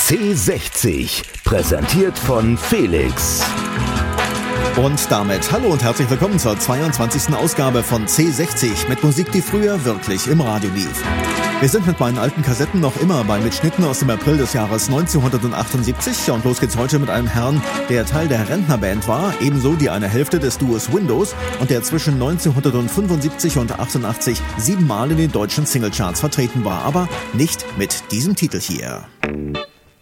C60, präsentiert von Felix. Und damit hallo und herzlich willkommen zur 22. Ausgabe von C60 mit Musik, die früher wirklich im Radio lief. Wir sind mit meinen alten Kassetten noch immer bei Mitschnitten aus dem April des Jahres 1978 und los geht's heute mit einem Herrn, der Teil der Rentnerband war, ebenso die eine Hälfte des Duos Windows und der zwischen 1975 und 88 7-mal in den deutschen Singlecharts vertreten war, aber nicht mit diesem Titel hier.